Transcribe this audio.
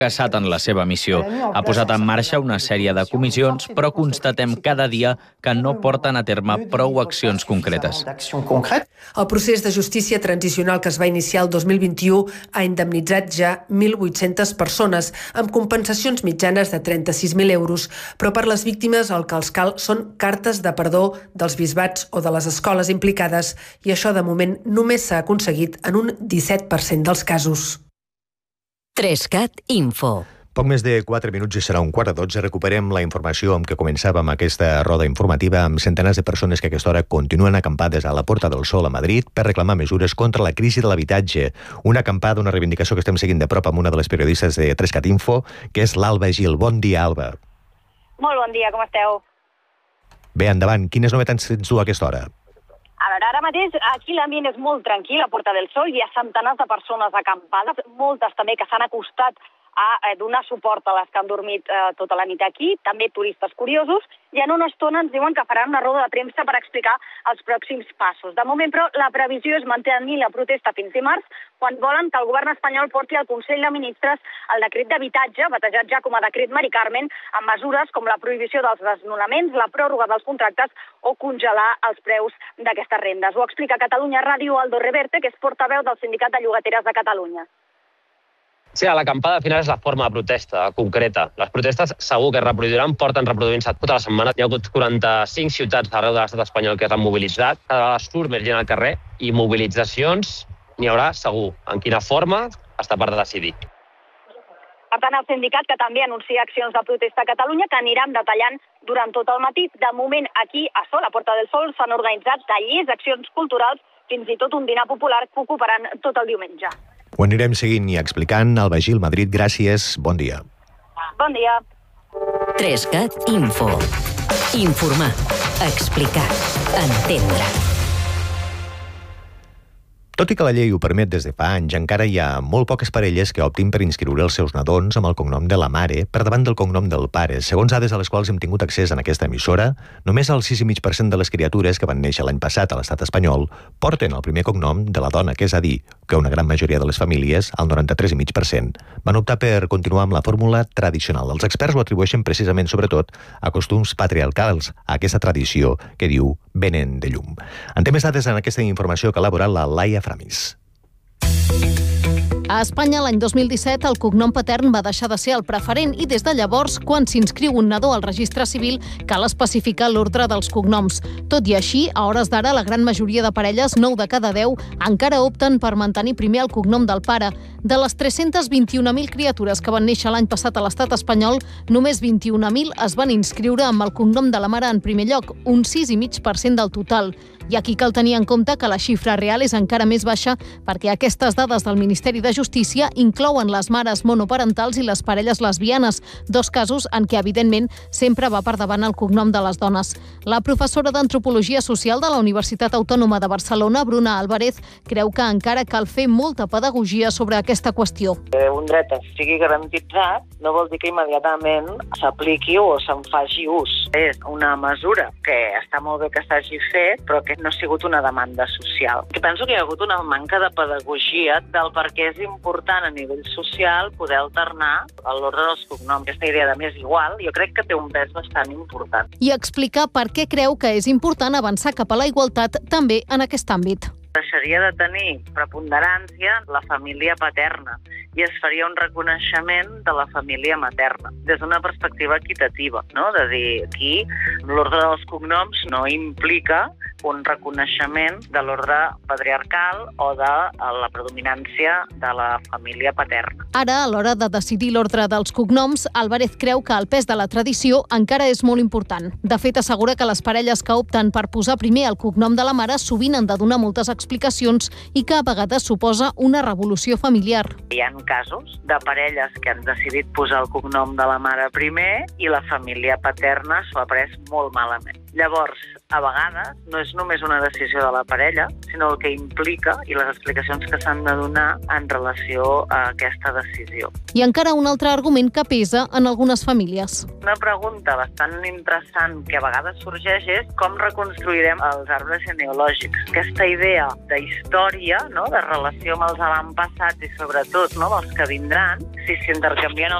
fracassat en la seva missió. Ha posat en marxa una sèrie de comissions, però constatem cada dia que no porten a terme prou accions concretes. El procés de justícia transicional que es va iniciar el 2021 ha indemnitzat ja 1.800 persones, amb compensacions mitjanes de 36.000 euros, però per les víctimes el que els cal són cartes de perdó dels bisbats o de les escoles implicades, i això de moment només s'ha aconseguit en un 17% dels casos. 3CAT Info. Poc més de 4 minuts i serà 11:45. Recuperem la informació amb què començàvem aquesta roda informativa amb centenars de persones que a aquesta hora continuen acampades a la Porta del Sol a Madrid per reclamar mesures contra la crisi de l'habitatge. Una acampada, una reivindicació que estem seguint de prop amb una de les periodistes de 3CAT Info, que és l'Alba Gil. Bon dia, Alba. Molt bon dia, com esteu? Bé, endavant. Quines novetats tens tu a aquesta hora? A veure, ara mateix aquí l'ambient és molt tranquil, a Porta del Sol hi ha centenars de persones acampades, moltes també que s'han acostat a donar suport a les que han dormit tota la nit aquí, també turistes curiosos, i en una estona ens diuen que faran una roda de premsa per explicar els pròxims passos. De moment, però, la previsió és mantenir la protesta fins dimarts, quan volen que el govern espanyol porti al Consell de Ministres el decret d'habitatge, batejat ja com a decret Mari Carmen, amb mesures com la prohibició dels desnonaments, la pròrroga dels contractes o congelar els preus d'aquestes rendes. Ho explica a Catalunya Ràdio Aldo Reverte, que és portaveu del Sindicat de Llogateres de Catalunya. Sí, l'acampada al final és la forma de protesta concreta. Les protestes segur que es reproduiran, porten reproduint-se tota la setmana. Hi ha hagut 45 ciutats arreu de l'estat espanyol que s'han mobilitzat. Cada vegada surt més gent al carrer i mobilitzacions n'hi haurà segur. En quina forma està per decidir. Per tant, el sindicat que també anuncia accions de protesta a Catalunya que aniran detallant durant tot el matí. De moment, aquí a Sol, a Porta del Sol, s'han organitzat tallers, accions culturals, fins i tot un dinar popular que ocuparan tot el diumenge. Ho anirem seguint i explicant. Alba Gil, Madrid, gràcies. Bon dia. Bon dia. 3CAT Info. Informar, explicar, entendre. Tot i que la llei ho permet des de fa anys, encara hi ha molt poques parelles que optin per inscriure els seus nadons amb el cognom de la mare per davant del cognom del pare. Segons dades a les quals hem tingut accés en aquesta emissora, només el 6,5% de les criatures que van néixer l'any passat a l'estat espanyol porten el primer cognom de la dona, que és a dir, que una gran majoria de les famílies, el 93,5%, van optar per continuar amb la fórmula tradicional. Els experts ho atribueixen precisament, sobretot, a costums patriarcals, a aquesta tradició que diu venen de llum. En té més dades en aquesta informació que ha elaborat la Laia Framis. A Espanya, l'any 2017, el cognom patern va deixar de ser el preferent i des de llavors, quan s'inscriu un nadó al registre civil, cal especificar l'ordre dels cognoms. Tot i així, a hores d'ara, la gran majoria de parelles, 9 de cada 10, encara opten per mantenir primer el cognom del pare. De les 321.000 criatures que van néixer l'any passat a l'estat espanyol, només 21.000 es van inscriure amb el cognom de la mare en primer lloc, un 6,5% del total. I aquí cal tenir en compte que la xifra real és encara més baixa perquè aquestes dades del Ministeri de Justícia inclouen les mares monoparentals i les parelles lesbianes, dos casos en què, evidentment, sempre va per davant el cognom de les dones. La professora d'Antropologia Social de la Universitat Autònoma de Barcelona, Bruna Álvarez, creu que encara cal fer molta pedagogia sobre aquesta qüestió. Que un dret sigui garantitzat no vol dir que immediatament s'apliqui o se'n faci ús. És una mesura que està molt bé que s'hagi fet, però que no ha sigut una demanda social. Que penso que hi ha hagut una manca de pedagogia del per què és important a nivell social poder alternar l'ordre dels cognoms. Aquesta idea de més igual jo crec que té un pes bastant important. I explicar per què creu que és important avançar cap a la igualtat també en aquest àmbit. Deixaria de tenir preponderància la família paterna i es faria un reconeixement de la família materna des d'una perspectiva equitativa, no? De dir, aquí l'ordre dels cognoms no implica un reconeixement de l'ordre patriarcal o de la predominància de la família paterna. Ara, a l'hora de decidir l'ordre dels cognoms, Álvarez creu que el pes de la tradició encara és molt important. De fet, assegura que les parelles que opten per posar primer el cognom de la mare sovint han de donar moltes explicacions i que a vegades suposa una revolució familiar. Hi ha casos de parelles que han decidit posar el cognom de la mare primer i la família paterna s'ho ha pres molt malament. Llavors, a vegades, no és només una decisió de la parella, sinó el que implica i les explicacions que s'han de donar en relació a aquesta decisió. I encara un altre argument que pesa en algunes famílies. Una pregunta bastant interessant que a vegades sorgeix és com reconstruirem els arbres genealògics. Aquesta idea de història, no?, de relació amb els avantpassats i sobretot, no?, amb els que vindran, si s'intercanvien